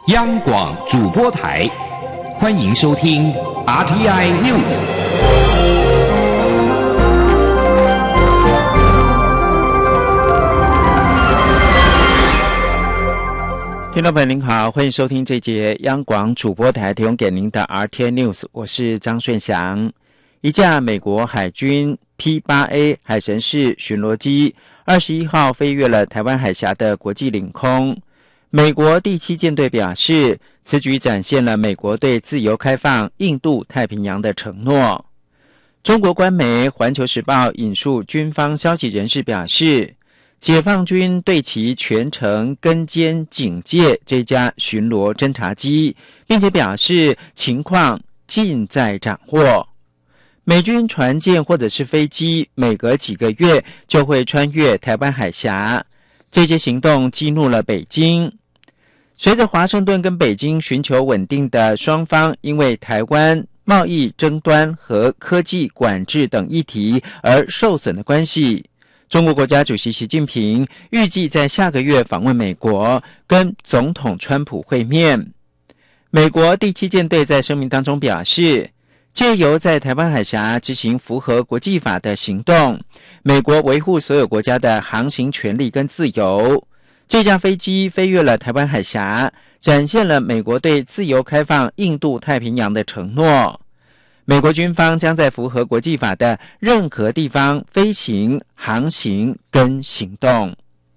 央广主播台，欢迎收听 RTI News。 听众朋友您好，欢迎收听这节央广主播台提供给您的 RTI News， 我是张顺祥。一架美国海军 P-8A 海神式巡逻机21号飞越了台湾海峡的国际领空。美国第7舰队表示，此举展现了美国对自由开放印度太平洋的承诺。中国官媒《环球时报》引述军方消息人士表示，解放军对其全程跟监警戒这架巡逻侦察机，并且表示情况尽在掌握。美军船舰或者是飞机每隔几个月就会穿越台湾海峡，这些行动激怒了北京。随着华盛顿跟北京寻求稳定的双方因为台湾贸易争端和科技管制等议题而受损的关系，中国国家主席习近平预计在下个月访问美国，跟总统川普会面。美国第7舰队在声明当中表示，借由在台湾海峡执行符合国际法的行动，美国维护所有国家的航行权利跟自由。这架飞机飞越了台湾海峡，展现了美国对自由开放印度太平洋的承诺。美国军方将在符合国际法的任何地方飞行、航行跟行动。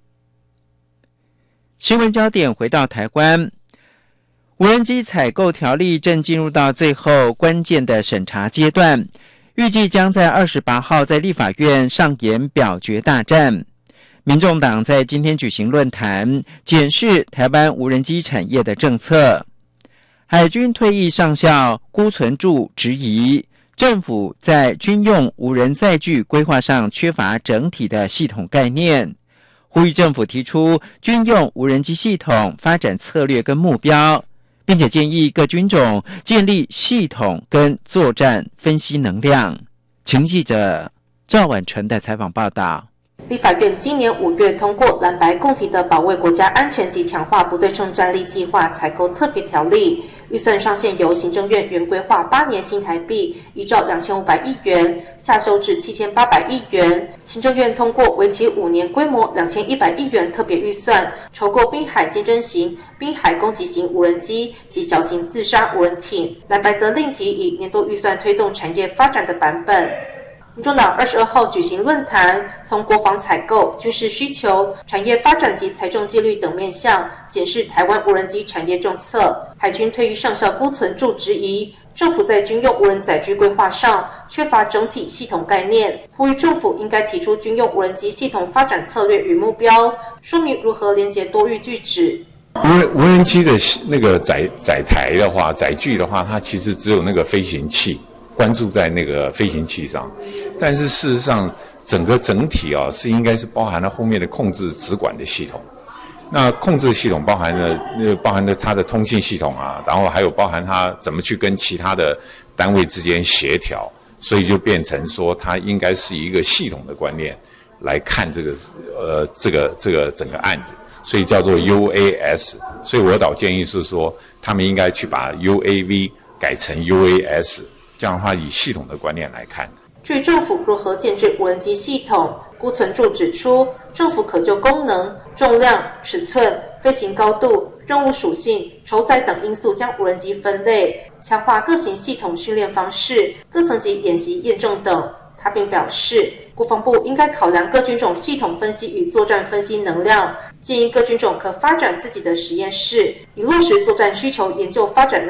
新闻焦点回到台湾，无人机采购条例正进入到最后关键的审查阶段，预计将在28号在立法院上演表决大战。民众党在今天举行论坛，检视台湾无人机产业的政策。海军退役上校辜存柱质疑，政府在军用无人载具规划上缺乏整体的系统概念，呼吁政府提出军用无人机系统发展策略跟目标，并且建议各军种建立系统跟作战分析能量。请记者赵婉纯的采访报道。 立法院今年5月通过蓝白共提的保卫国家安全及强化不对称战力计划采购特别条例，预算上限由行政院原规划8年新台币依照2500亿元下修至7800亿元，行政院通过为期5年规模2100亿元特别预算，筹购滨海尖侦型、滨海攻击型无人机及小型自杀无人艇。蓝白则另提以年度预算推动产业发展的版本。民众党22号举行论坛，从国防采购、军事需求、产业发展及财政纪律等面向检视台湾无人机产业政策。海军退役上校辜存柱质疑，政府在军用无人载具规划上缺乏整体系统概念，呼吁政府应该提出军用无人机系统发展策略与目标，说明如何连结多域拒止。 无人机的那个载台的话，载具的话，它其实只有那个飞行器。关注在那个飞行器上，但是事实上整体是应该是包含了后面的控制直管的系统。那控制系统包含了它的通信系统啊，然后还有包含它怎么去跟其他的单位之间协调，所以就变成说它应该是一个系统的观念来看这个整个案子，所以叫做 UAS。所以我倒建议是说，他们应该去把 UAV 改成 UAS。这样的话，以系统的观念来看， 至于政府如何建制无人机系统，辜存柱指出，政府可就功能、重量、尺寸、飞行高度、任务属性、筹载等因素将无人机分类，强化各型系统训练方式、各层级演习验证等。他并表示，国防部应该考量各军种系统分析与作战分析能量，建议各军种可发展自己的实验室，以落实作战需求研究发展能力。